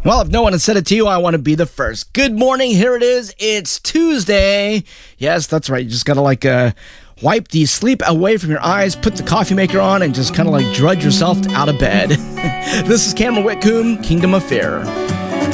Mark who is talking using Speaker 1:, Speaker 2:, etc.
Speaker 1: Well, if no one has said it to you, I want to be the first. Good morning. Here it is. It's Tuesday. Yes, that's right. You just got to wipe the sleep away from your eyes, put the coffee maker on, and just kind of drudge yourself out of bed. This is Cameron Whitcomb, Kingdom of Fear.